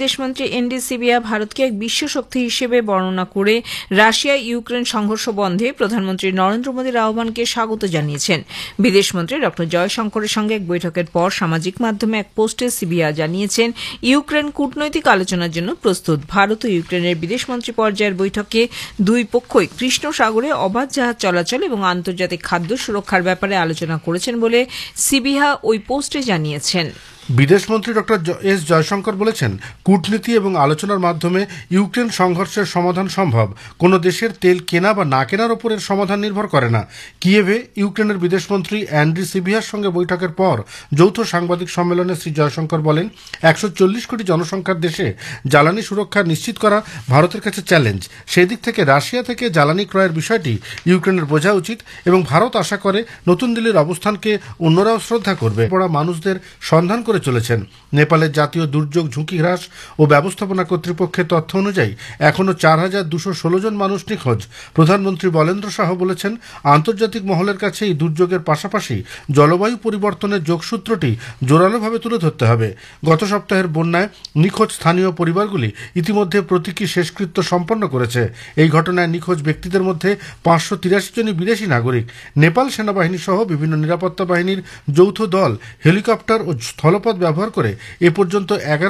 বিদেশমন্ত্রী এনডি সিবিয়া ভারতকে এক বিশ্বশক্তি হিসেবে বর্ণনা করে রাশিয়া ইউক্রেন সংঘর্ষ বন্ধে প্রধানমন্ত্রী নরেন্দ্র মোদীর আহ্বানকে স্বাগত জানিয়েছেন। বিদেশমন্ত্রী ড জয়শঙ্করের সঙ্গে এক বৈঠকের পর সামাজিক মাধ্যমে এক পোস্টে সিবিয়া জানিয়েছেন, ইউক্রেন কূটনৈতিক আলোচনার জন্য প্রস্তুত। ভারত ও ইউক্রেনের বিদেশমন্ত্রী পর্যায়ের বৈঠকে দুই পক্ষই কৃষ্ণ সাগরে অবাধ জাহাজ চলাচল এবং আন্তর্জাতিক খাদ্য সুরক্ষার ব্যাপারে আলোচনা করেছেন বলে সিবিয়া ওই পোস্টে জানিয়েছেন। বিদেশমন্ত্রী ডক্টর এস জয়শঙ্কর বলেছেন, কূটনীতি এবং আলোচনার মাধ্যমে ইউক্রেন সংঘর্ষের সমাধান সম্ভব। কোনো দেশের তেল কেনা বা না কেনার ওপর এর সমাধান নির্ভর করে না। কিয়েভে ইউক্রেনের বিদেশমন্ত্রী অ্যান্ড্রি সিবিয়ার সঙ্গে বৈঠকের পর যৌথ সাংবাদিক সম্মেলনে শ্রী জয়শঙ্কর বলেন, 140 কোটি জনসংখ্যার দেশে জ্বালানি সুরক্ষা নিশ্চিত করা ভারতের কাছে চ্যালেঞ্জ। সেই দিক থেকে রাশিয়া থেকে জ্বালানি ক্রয়ের বিষয়টি ইউক্রেনের বোঝা উচিত এবং ভারত আশা করে নতুন দিল্লির অবস্থানকে অন্যরাও শ্রদ্ধা করবে। পড়া মানুষদের সন্ধান করে চলেছেন। নেপালের জাতীয় দুর্যোগ ঝুঁকি হ্রাস ও ব্যবস্থাপনা কর্তৃপক্ষের তথ্য অনুযায়ী এখনও 4216 জন মানুষ নিখোঁজ। প্রধানমন্ত্রী বলেন্দ্র শাহ বলেছেন, আন্তর্জাতিক মহলের কাছে এই দুর্যোগের পাশাপাশি জলবায়ু পরিবর্তনের যোগসূত্রটি জোরালোভাবে তুলে ধরতে হবে। গত সপ্তাহের বন্যায় নিখোঁজ স্থানীয় পরিবারগুলি ইতিমধ্যে প্রতীকী শেষকৃত্য সম্পন্ন করেছে। এই ঘটনায় নিখোঁজ ব্যক্তিদের মধ্যে 583 জনই বিদেশি নাগরিক। নেপাল সেনাবাহিনী সহ বিভিন্ন নিরাপত্তা বাহিনীর যৌথ দল হেলিকপ্টার ও স্থলপথ ব্যবহার করে এ পর্যন্ত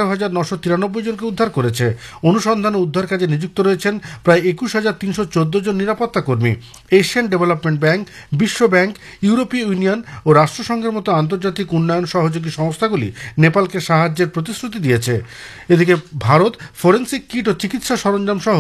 11,993 জনকে উদ্ধার করেছে। অনুসন্ধান ও উদ্ধার কাজে নিযুক্ত রয়েছেন প্রায় 21,314 জন নিরাপত্তা কর্মী। এশিয়ান ডেভেলপমেন্ট ব্যাংক, বিশ্ব ব্যাংক, ইউরোপীয় ইউনিয়ন ও রাষ্ট্রসংঘের মতো আন্তর্জাতিক উন্নয়ন সহযোগী সংস্থাগুলি নেপালকে সাহায্যের প্রতিশ্রুতি দিয়েছে। এদিকে ভারত ফরেন্সিক কিট ও চিকিৎসা সরঞ্জাম সহ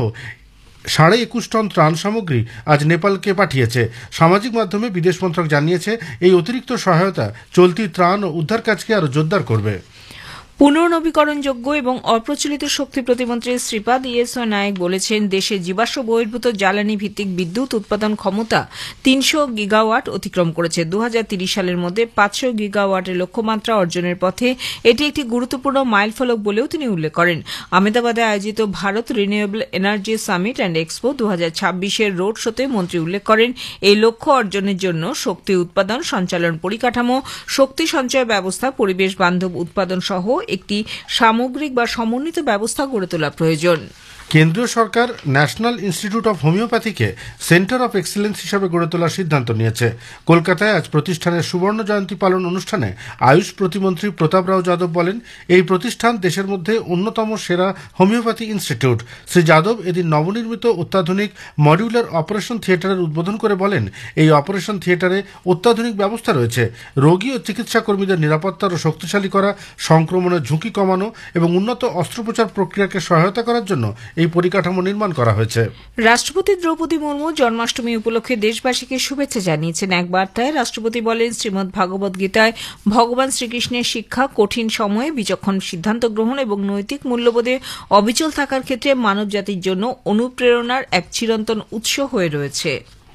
21.5 টন ত্রাণ সামগ্রী আজ নেপালকে পাঠিয়েছে। সামাজিক মাধ্যমে বিদেশ মন্ত্রক জানিয়েছে, এই অতিরিক্ত সহায়তা চলতি ত্রাণ ও উদ্ধার কাজকে আরও জোরদার করবে। পুনর্নবীকরণযোগ্য এবং অপ্রচলিত শক্তি প্রতিমন্ত্রী শ্রীপাদ ইয়েসো নায়েক বলেছেন, দেশে জীবাশ্ম বহির্ভূত জ্বালানি ভিত্তিক বিদ্যুৎ উৎপাদন ক্ষমতা 300 গিগাওয়াট অতিক্রম করেছে। 2030 সালের মধ্যে 500 গিগাওয়াটের লক্ষ্যমাত্রা অর্জনের পথে এটি একটি গুরুত্বপূর্ণ মাইলফলক বলেও তিনি উল্লেখ করেন। আহমেদাবাদে আয়োজিত Bharat renewable energy summit and expo 2026-এর road শোতে মন্ত্রী উল্লেখ করেন, এই লক্ষ্য অর্জনের জন্য শক্তি উৎপাদন, সঞ্চালন পরিকাঠামো, শক্তি সঞ্চয় ব্যবস্থা, পরিবেশ বান্ধব উৎপাদন সহ একটি সামগ্রিক বা সমন্বিত ব্যবস্থা গড়ে তোলা প্রয়োজন। কেন্দ্রীয় সরকার national institute of হোমিওপ্যাথিকে centre of excellence হিসাবে গড়ে তোলার সিদ্ধান্ত নিয়েছে। কলকাতায় আজ প্রতিষ্ঠানের সুবর্ণ জয়ন্তী পালন অনুষ্ঠানে আয়ুষ প্রতিমন্ত্রী প্রতাপ রাও যাদব বলেন, এই প্রতিষ্ঠান দেশের মধ্যে অন্যতম সেরা হোমিওপ্যাথি ইনস্টিটিউট। শ্রী যাদব এদিন নবনির্মিত অত্যাধুনিক মডিউলার অপারেশন থিয়েটারের উদ্বোধন করে বলেন, এই অপারেশন থিয়েটারে অত্যাধুনিক ব্যবস্থা রয়েছে। রোগী ও চিকিৎসা কর্মীদের নিরাপত্তা ও শক্তিশালী করা, সংক্রমণের ঝুঁকি কমানো এবং উন্নত অস্ত্রোপচার প্রক্রিয়াকে সহায়তা করার জন্য এই পরিকাঠামো নির্মাণ করা হয়েছে। রাষ্ট্রপতি দ্রৌপদী মুর্মু জন্মাষ্টমী উপলক্ষে দেশবাসীকে শুভেচ্ছা জানিয়েছেন। এক বার্তায় রাষ্ট্রপতি বলেন, শ্রীমদ্ ভাগবত গীতায় ভগবান শ্রীকৃষ্ণের শিক্ষা কঠিন সময়ে বিচক্ষণ সিদ্ধান্ত গ্রহণ এবং নৈতিক মূল্যবোধে অবিচল থাকার ক্ষেত্রে মানবজাতির জন্য অনুপ্রেরণার এক চিরন্তন উৎস হয়ে রয়েছে।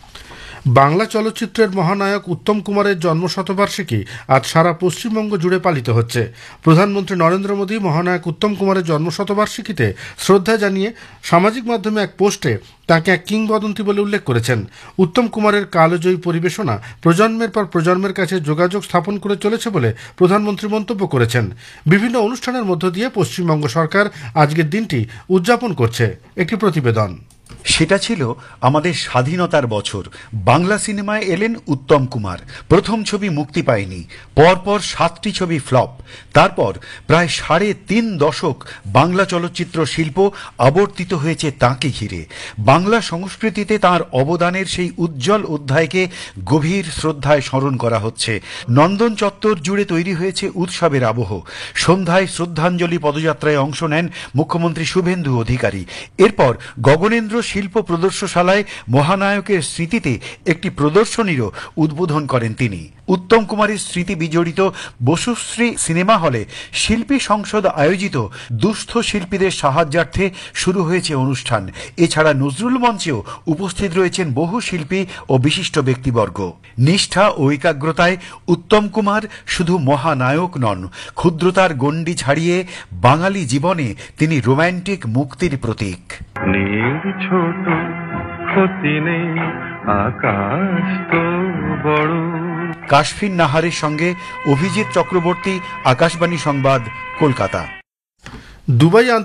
বাংলা চলচ্চিত্রের মহানায়ক উত্তম কুমারের জন্মশতবার্ষিকী আজ সারা পশ্চিমবঙ্গ জুড়ে পালিত হচ্ছে। প্রধানমন্ত্রী নরেন্দ্র মোদী মহানায়ক উত্তম কুমারের জন্মশতবার্ষিকীতে শ্রদ্ধা জানিয়ে সামাজিক মাধ্যমে এক পোস্টে তাকে এক কিংবদন্তি বলে উল্লেখ করেছেন। উত্তম কুমারের কালজয়ী পরিবেশনা প্রজন্মের পর প্রজন্মের কাছে যোগাযোগ স্থাপন করে চলেছে বলে প্রধানমন্ত্রী মন্তব্য করেছেন। বিভিন্ন অনুষ্ঠানের মধ্য দিয়ে পশ্চিমবঙ্গ সরকার আজকের দিনটি উদযাপন করছে। একটি প্রতিবেদন। সেটা ছিল আমাদের স্বাধীনতার বছর। বাংলা সিনেমায় এলেন উত্তম কুমার। প্রথম ছবি মুক্তি পায়নি, পরপর 7টি ছবি ফ্লপ। তারপর প্রায় 3.5 দশক বাংলা চলচ্চিত্র শিল্প আবর্তিত হয়েছে তাঁকে ঘিরে। বাংলা সংস্কৃতিতে তাঁর অবদানের সেই উজ্জ্বল অধ্যায়কে গভীর শ্রদ্ধায় স্মরণ করা হচ্ছে। নন্দন চত্বর জুড়ে তৈরি হয়েছে উৎসবের আবহ। সন্ধ্যায় শ্রদ্ধাঞ্জলি পদযাত্রায় অংশ নেন মুখ্যমন্ত্রী শুভেন্দু অধিকারী। এরপর গগনেন্দ্র শিল্প প্রদর্শনশালায় মহানায়কের স্মৃতিতে একটি প্রদর্শনীরও উদ্বোধন করেন তিনি। উত্তম কুমারের স্মৃতি বিজড়িত বসুশ্রী সিনেমা হলে শিল্পী সংসদ আয়োজিত দুস্থ শিল্পীদের সাহায্যার্থে শুরু হয়েছে অনুষ্ঠান। এছাড়া নজরুল মঞ্চেও উপস্থিত রয়েছেন বহু শিল্পী ও বিশিষ্ট ব্যক্তিবর্গ। নিষ্ঠা ও একাগ্রতায় উত্তম কুমার শুধু মহানায়ক নন, ক্ষুদ্রতার গণ্ডি ছাড়িয়ে বাঙালি জীবনে তিনি রোম্যান্টিক মুক্তির প্রতীক। ছোট ক্ষতি নেই, আকাশ তো বড়। কাশফিন নাহারের সঙ্গে অভিজিৎ চক্রবর্তী, আকাশবাণী সংবাদ, কলকাতা। দুবাই